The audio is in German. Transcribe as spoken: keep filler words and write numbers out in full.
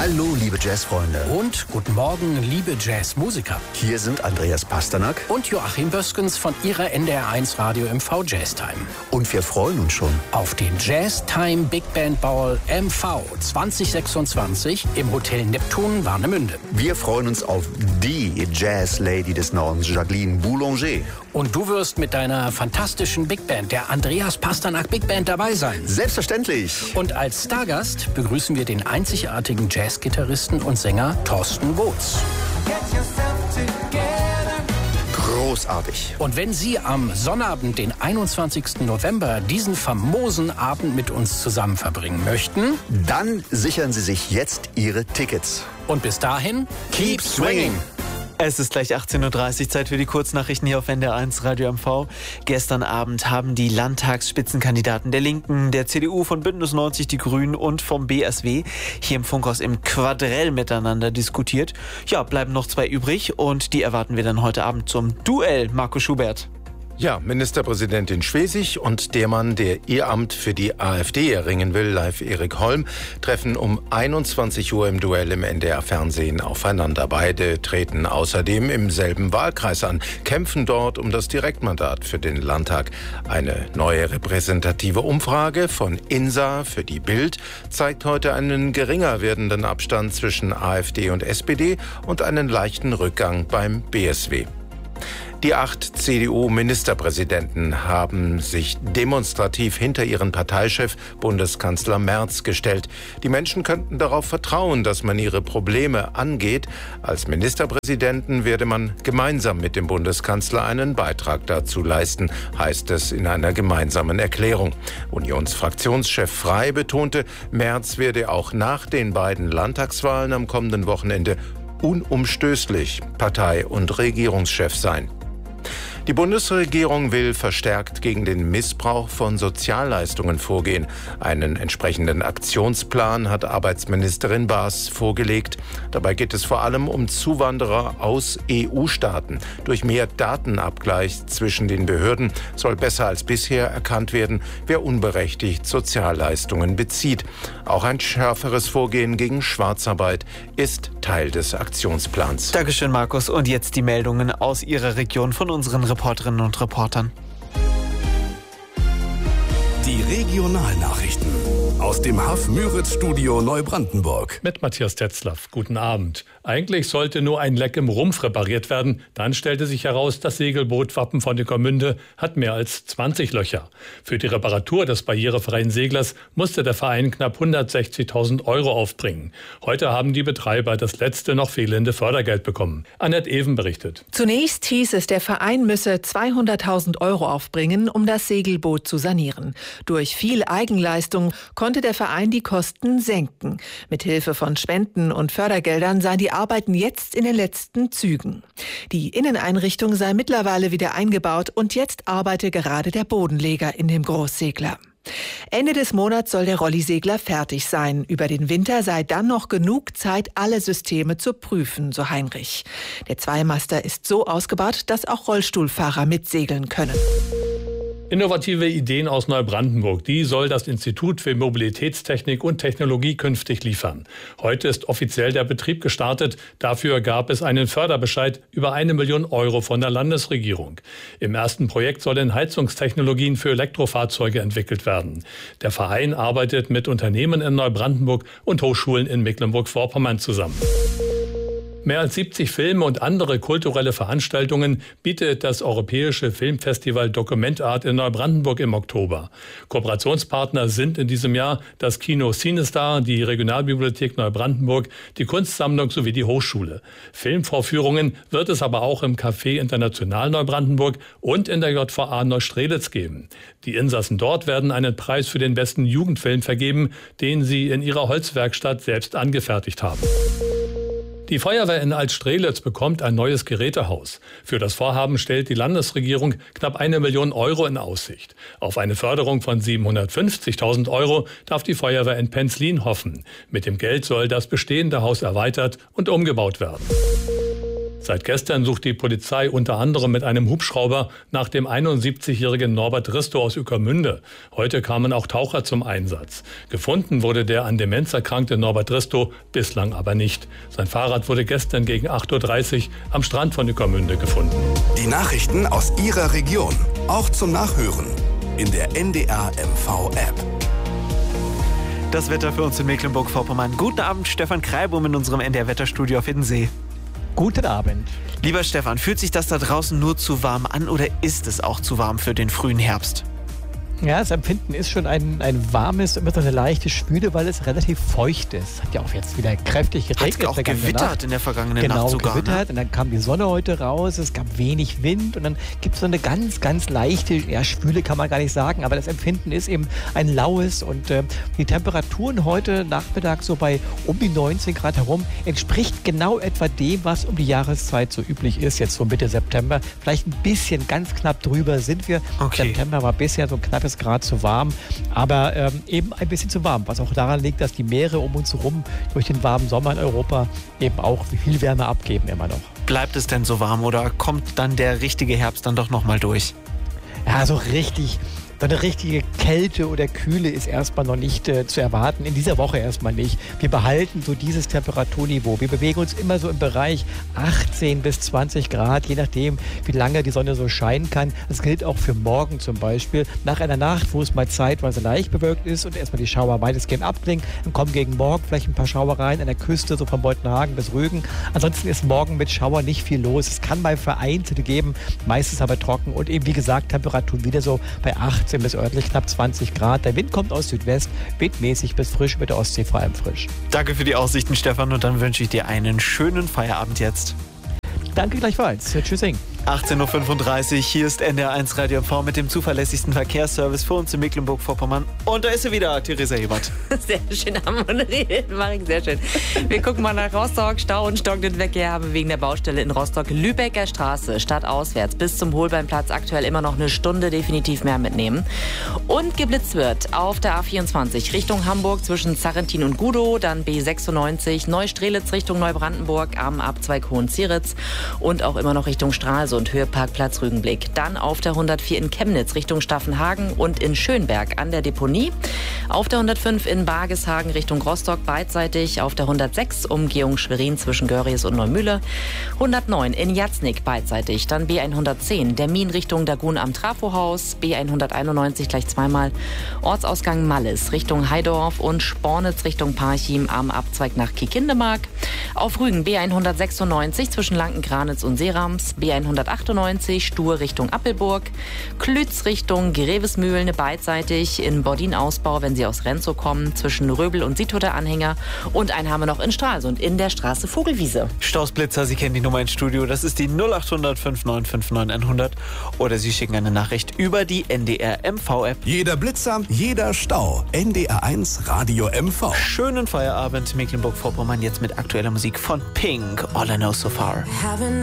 Hallo, liebe Jazzfreunde. Und guten Morgen, liebe Jazzmusiker. Hier sind Andreas Pasternak und Joachim Böskens von Ihrer N D R eins Radio M V Jazztime. Und wir freuen uns schon auf den Jazztime Big Band Ball M V zwanzig sechsundzwanzig im Hotel Neptun, Warnemünde. Wir freuen uns auf die Jazz-Lady des Nordens, Jacqueline Boulanger. Und du wirst mit deiner fantastischen Big Band, der Andreas Pasternak Big Band, dabei sein. Selbstverständlich. Und als Stargast begrüßen wir den einzigartigen Jazzgitarristen und Sänger Thorsten Woods. Großartig. Und wenn Sie am Sonnabend, den einundzwanzigsten November, diesen famosen Abend mit uns zusammen verbringen möchten, dann sichern Sie sich jetzt Ihre Tickets. Und bis dahin, keep swinging! Es ist gleich achtzehn Uhr dreißig, Zeit für die Kurznachrichten hier auf N D R eins Radio M V. Gestern Abend haben die Landtagsspitzenkandidaten der Linken, der C D U, von Bündnis neunzig, die Grünen und vom B S W hier im Funkhaus im Quadrell miteinander diskutiert. Ja, bleiben noch zwei übrig und die erwarten wir dann heute Abend zum Duell. Marco Schubert. Ja, Ministerpräsidentin Schwesig und der Mann, der ihr Amt für die AfD erringen will, Leif Erik Holm, treffen um einundzwanzig Uhr im Duell im N D R-Fernsehen aufeinander. Beide treten außerdem im selben Wahlkreis an, kämpfen dort um das Direktmandat für den Landtag. Eine neue repräsentative Umfrage von INSA für die Bild zeigt heute einen geringer werdenden Abstand zwischen AfD und S P D und einen leichten Rückgang beim B S W. Die acht C D U-Ministerpräsidenten haben sich demonstrativ hinter ihren Parteichef Bundeskanzler Merz gestellt. Die Menschen könnten darauf vertrauen, dass man ihre Probleme angeht. Als Ministerpräsidenten werde man gemeinsam mit dem Bundeskanzler einen Beitrag dazu leisten, heißt es in einer gemeinsamen Erklärung. Unionsfraktionschef Frey betonte, Merz werde auch nach den beiden Landtagswahlen am kommenden Wochenende unumstößlich Partei- und Regierungschef sein. Die Bundesregierung will verstärkt gegen den Missbrauch von Sozialleistungen vorgehen. Einen entsprechenden Aktionsplan hat Arbeitsministerin Baas vorgelegt. Dabei geht es vor allem um Zuwanderer aus E U-Staaten. Durch mehr Datenabgleich zwischen den Behörden soll besser als bisher erkannt werden, wer unberechtigt Sozialleistungen bezieht. Auch ein schärferes Vorgehen gegen Schwarzarbeit ist Teil des Aktionsplans. Dankeschön, Markus. Und jetzt die Meldungen aus Ihrer Region von unseren Reporterinnen und Reportern. Die Regionalnachrichten aus dem Haff-Müritz-Studio Neubrandenburg. Mit Matthias Tetzlaff. Guten Abend. Eigentlich sollte nur ein Leck im Rumpf repariert werden. Dann stellte sich heraus, das Segelbootwappen von Neckarmünde hat mehr als zwanzig Löcher. Für die Reparatur des barrierefreien Seglers musste der Verein knapp hundertsechzigtausend Euro aufbringen. Heute haben die Betreiber das letzte noch fehlende Fördergeld bekommen. Annette Even berichtet. Zunächst hieß es, der Verein müsse zweihunderttausend Euro aufbringen, um das Segelboot zu sanieren. Durch viel Eigenleistung konnte der Verein die Kosten senken. Mithilfe von Spenden und Fördergeldern seien die Arbeiten jetzt in den letzten Zügen. Die Inneneinrichtung sei mittlerweile wieder eingebaut und jetzt arbeite gerade der Bodenleger in dem Großsegler. Ende des Monats soll der Rollisegler fertig sein. Über den Winter sei dann noch genug Zeit, alle Systeme zu prüfen, so Heinrich. Der Zweimaster ist so ausgebaut, dass auch Rollstuhlfahrer mitsegeln können. Innovative Ideen aus Neubrandenburg, die soll das Institut für Mobilitätstechnik und Technologie künftig liefern. Heute ist offiziell der Betrieb gestartet. Dafür gab es einen Förderbescheid über eine Million Euro von der Landesregierung. Im ersten Projekt sollen Heizungstechnologien für Elektrofahrzeuge entwickelt werden. Der Verein arbeitet mit Unternehmen in Neubrandenburg und Hochschulen in Mecklenburg-Vorpommern zusammen. Mehr als siebzig Filme und andere kulturelle Veranstaltungen bietet das Europäische Filmfestival Dokumentart in Neubrandenburg im Oktober. Kooperationspartner sind in diesem Jahr das Kino Cinestar, die Regionalbibliothek Neubrandenburg, die Kunstsammlung sowie die Hochschule. Filmvorführungen wird es aber auch im Café International Neubrandenburg und in der J V A Neustrelitz geben. Die Insassen dort werden einen Preis für den besten Jugendfilm vergeben, den sie in ihrer Holzwerkstatt selbst angefertigt haben. Die Feuerwehr in Altstrelitz bekommt ein neues Gerätehaus. Für das Vorhaben stellt die Landesregierung knapp eine Million Euro in Aussicht. Auf eine Förderung von siebenhundertfünfzigtausend Euro darf die Feuerwehr in Penzlin hoffen. Mit dem Geld soll das bestehende Haus erweitert und umgebaut werden. Seit gestern sucht die Polizei unter anderem mit einem Hubschrauber nach dem einundsiebzigjährigen Norbert Risto aus Ueckermünde. Heute kamen auch Taucher zum Einsatz. Gefunden wurde der an Demenz erkrankte Norbert Risto bislang aber nicht. Sein Fahrrad wurde gestern gegen acht Uhr dreißig am Strand von Ueckermünde gefunden. Die Nachrichten aus Ihrer Region, auch zum Nachhören in der N D R M V-App. Das Wetter für uns in Mecklenburg-Vorpommern. Guten Abend, Stefan Kreibum in unserem N D R-Wetterstudio auf Hiddensee. Guten Abend. Lieber Stefan, fühlt sich das da draußen nur zu warm an oder ist es auch zu warm für den frühen Herbst? Ja, das Empfinden ist schon ein, ein warmes, immer so eine leichte Schwüle, weil es relativ feucht ist. Hat ja auch jetzt wieder kräftig geregnet. Hat auch gewittert Nacht. in der vergangenen genau, Nacht sogar. Genau, gewittert. Ne? Und dann kam die Sonne heute raus, es gab wenig Wind und dann gibt es so eine ganz, ganz leichte, ja, Schwüle kann man gar nicht sagen, aber das Empfinden ist eben ein laues und äh, die Temperaturen heute Nachmittag so bei um die neunzehn Grad herum entspricht genau etwa dem, was um die Jahreszeit so üblich ist, jetzt so Mitte September. Vielleicht ein bisschen ganz knapp drüber sind wir. Okay. September war bisher so ein knappes Grad zu warm, aber ähm, eben ein bisschen zu warm, was auch daran liegt, dass die Meere um uns herum durch den warmen Sommer in Europa eben auch viel Wärme abgeben immer noch. Bleibt es denn so warm oder kommt dann der richtige Herbst dann doch nochmal durch? Ja, so richtig. So eine richtige Kälte oder Kühle ist erstmal noch nicht äh, zu erwarten, in dieser Woche erstmal nicht. Wir behalten so dieses Temperaturniveau. Wir bewegen uns immer so im Bereich achtzehn bis zwanzig Grad, je nachdem, wie lange die Sonne so scheinen kann. Das gilt auch für morgen zum Beispiel. Nach einer Nacht, wo es mal zeitweise leicht bewölkt ist und erstmal die Schauer weitestgehend abklingen, dann kommen gegen morgen vielleicht ein paar Schauereien an der Küste, so von Beutenhagen bis Rügen. Ansonsten ist morgen mit Schauer nicht viel los. Es kann mal vereinzelte geben, meistens aber trocken und eben wie gesagt Temperaturen wieder so bei achtzehn bis örtlich knapp zwanzig Grad. Der Wind kommt aus Südwest, windmäßig bis frisch, mit der Ostsee vor allem frisch. Danke für die Aussichten, Stefan, und dann wünsche ich dir einen schönen Feierabend jetzt. Danke gleichfalls. Tschüssing. achtzehn Uhr fünfunddreißig, hier ist N D R eins Radio M V mit dem zuverlässigsten Verkehrsservice für uns in Mecklenburg-Vorpommern. Und da ist sie wieder, Theresa Ebert. Sehr schön moderiert, Marek, sehr schön. Wir gucken mal nach Rostock. Stau und stockenden Verkehr haben wir wegen der Baustelle in Rostock. Lübecker Straße, stadtauswärts bis zum Holbeinplatz. Aktuell immer noch eine Stunde, definitiv mehr mitnehmen. Und geblitzt wird auf der A vierundzwanzig Richtung Hamburg zwischen Zarrentin und Gudow, dann B sechsundneunzig Neustrelitz Richtung Neubrandenburg am Abzweig Hohenzieritz und auch immer noch Richtung Stralsund. Und Höheparkplatz Rügenblick. Dann auf der hundertvier in Chemnitz Richtung Staffenhagen und in Schönberg an der Deponie. Auf der hundertfünf in Bargeshagen Richtung Rostock beidseitig. Auf der hundertsechs Umgehung Schwerin zwischen Görries und Neumühle. hundertneun in Jatznik beidseitig. Dann B hundertzehn der Min Richtung Dagun am Trafohaus. B hunderteinundneunzig gleich zweimal. Ortsausgang Malles Richtung Heidorf und Spornitz Richtung Parchim am Abzweig nach Kiekindemark. Auf Rügen B hundertsechsundneunzig zwischen Lanken-Granitz und Seerams. B hundertachtundneunzig Stur Richtung Appelburg, Klütz Richtung Grevesmühlen beidseitig, in Bordin-Ausbau, wenn Sie aus Renzow kommen, zwischen Röbel und Siethuter Anhänger und einen haben wir noch in Stralsund in der Straße Vogelwiese. Stausblitzer, Sie kennen die Nummer ins Studio, das ist die null acht hundert fünf neun fünf neun hundert oder Sie schicken eine Nachricht über die N D R M V-App. Jeder Blitzer, jeder Stau. N D R eins Radio M V. Schönen Feierabend, Mecklenburg-Vorpommern, jetzt mit aktueller Musik von Pink, All I Know So Far.